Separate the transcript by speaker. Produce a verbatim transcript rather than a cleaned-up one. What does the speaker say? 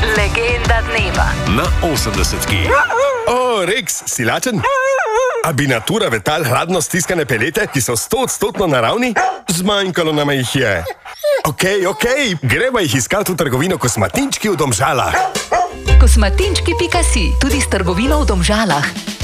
Speaker 1: Legenda dneva
Speaker 2: na osemdesetki.
Speaker 3: O, Rex, si lačen? A bi natura vetal hladno stiskane pelete, ki so stoodstotno naravni? Zmanjkalo nama jih je. Okej, okej, greva jih iskat v trgovino Kosmatinčki v Domžalah.
Speaker 1: Kosmatinčki pika si, tudi s trgovino v Domžalah.